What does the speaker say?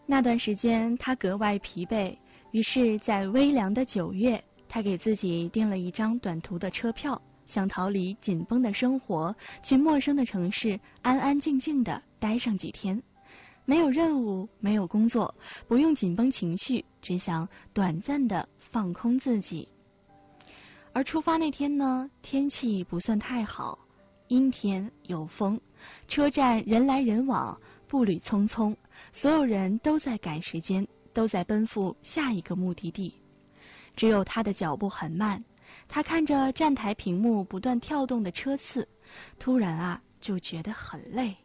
那段时间他格外疲惫，于是在微凉的9月，他给自己订了一张短途的车票，想逃离紧绷的生活，去陌生的城市安安静静地待上几天。没有任务，没有工作，不用紧绷情绪，只想短暂地放空自己。而出发那天呢，天气不算太好，阴天有风，车站人来人往，步履匆匆，所有人都在赶时间，都在奔赴下一个目的地。只有他的脚步很慢，他看着站台屏幕不断跳动的车次，突然就觉得很累。